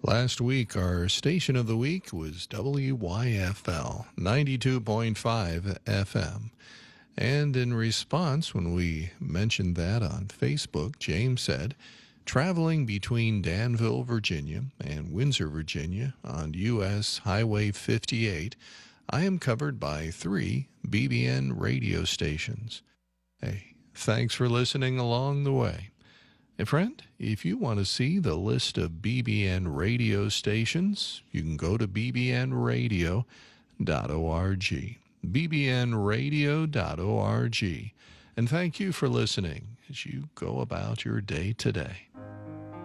Last week, our station of the week was WYFL 92.5 FM. And in response, when we mentioned that on Facebook, James said, traveling between Danville, Virginia and Windsor, Virginia on U.S. Highway 58, I am covered by 3 BBN radio stations. Hey, thanks for listening along the way. And friend, if you want to see the list of BBN radio stations, you can go to bbnradio.org. bbnradio.org. And thank you for listening as you go about your day today.